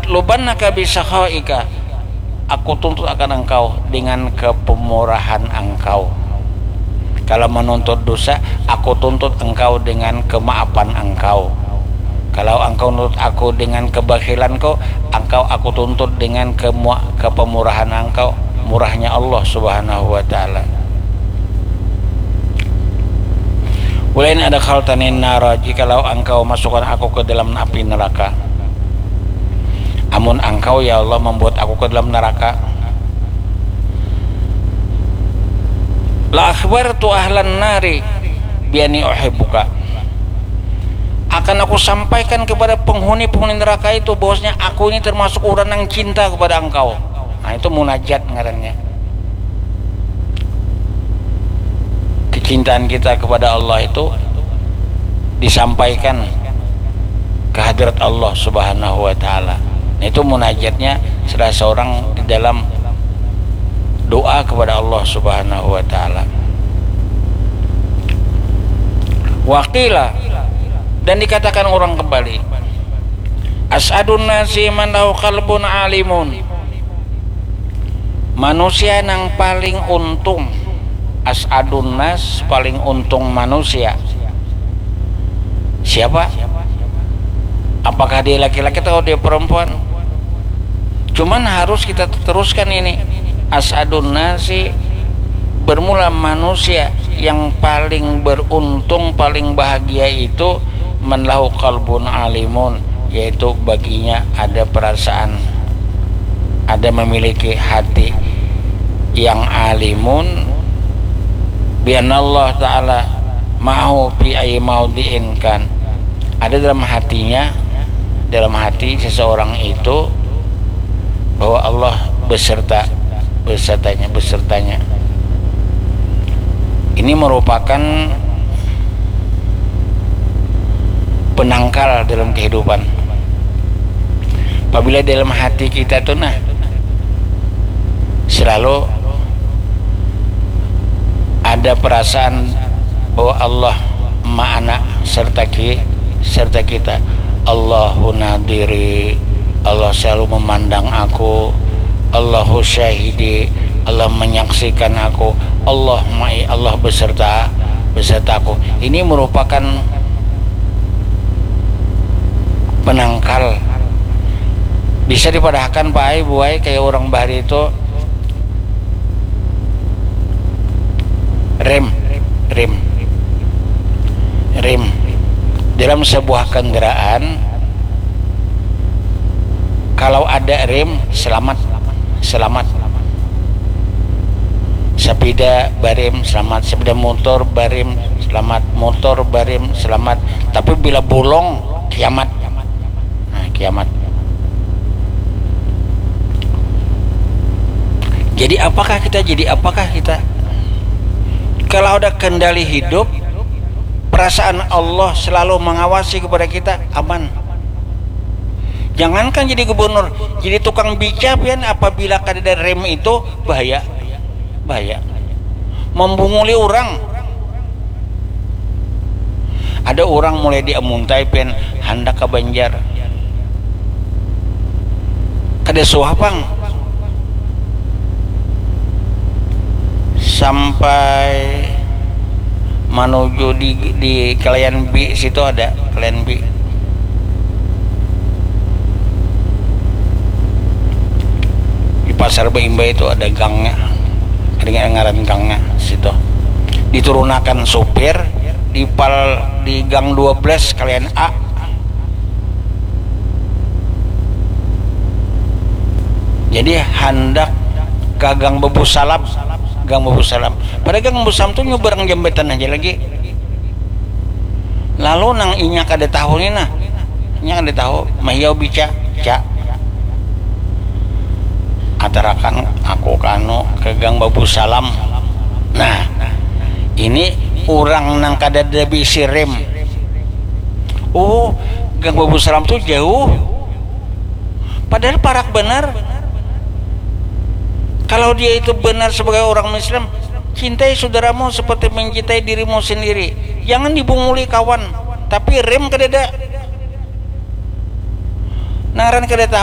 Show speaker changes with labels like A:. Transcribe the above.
A: atlubannaka bisakhaika, aku tuntut akan engkau dengan kepemurahan engkau. Kalau menuntut dosa, aku tuntut engkau dengan kemaafan engkau. Kalau engkau menuntut aku dengan kebakilan kau, aku tuntut dengan kepemurahan engkau, murahnya Allah Subhanahu wa taala. Walain ada khaltanin nara, jikalau engkau masukkan aku ke dalam api neraka. Amun engkau ya Allah membuat aku ke dalam neraka, la akhbartu ahlan nari biani uhibbuka, akan aku sampaikan kepada penghuni-penghuni neraka itu bahwasanya aku ini termasuk orang yang cinta kepada engkau. Nah, itu munajat ngarannya. Kecintaan kita kepada Allah itu disampaikan ke hadirat Allah Subhanahu wa taala. Itu munajatnya salah seorang di dalam doa kepada Allah Subhanahu wa taala. Waqila, dan dikatakan orang kembali, as'adun nasi man lahu qalbun alimun, manusia yang paling untung. As'adun nas, paling untung manusia. Siapa? Apakah dia laki-laki atau dia perempuan? Cuman harus kita teruskan ini. As'adun nasi, bermula manusia yang paling beruntung, paling bahagia itu man lahu qalbun alimun, yaitu baginya ada perasaan, ada memiliki hati yang alimun, bianallah ta'ala ma'hu fi ayyi maudhi'in kan, ada dalam hatinya, dalam hati seseorang itu bahwa Allah besertanya. Ini merupakan penangkal dalam kehidupan. Apabila dalam hati kita tuh selalu ada perasaan bahwa Allah ma'ana serta kita, Allahu nadiri, Allah selalu memandang aku, Allahu syahidi, Allah menyaksikan aku, Allah ma'i, Allah beserta aku. Ini merupakan penangkal. Bisa dipadahkan Pak Buai kayak orang bahari itu rem dalam sebuah kendaraan. Kalau ada rem, selamat. Sepeda barem selamat, sepeda motor barem selamat, motor barem selamat. Tapi bila bolong, kiamat. Nah, kiamat. Jadi apakah kita? Kalau ada kendali hidup, perasaan Allah selalu mengawasi kepada kita, aman. Jangankan jadi gubernur, jadi tukang bica pian, apabila kada rem itu bahaya. Membunguli orang. Ada orang mulai diamuntai pian hendak ke Banjar, kada suapang sampai menuju di Kelayan B, situ ada Kelayan B. Di Pasar Baimba itu ada gangnya, ada ngaran gangnya situ. Diturunakan sopir di gang 12 Kelayan A. Jadi hendak ke Gang Bebu Salam. Pada Gang Bebu Salam tuh nyeberang jembatan aja lagi. Lalu nang inya kada tahu nih inya kada tahu mahiau bica atarakan aku kanu ke Gang Bebu Salam. Nah, ini orang nang kada ada bisi rem. Oh, Gang Bebu Salam tuh jauh. Padahal parak benar. Kalau dia itu benar sebagai orang Muslim, cintai saudaramu seperti mencintai dirimu sendiri. Jangan dibunguli kawan, tapi rem kada ada. Naran kada tahu.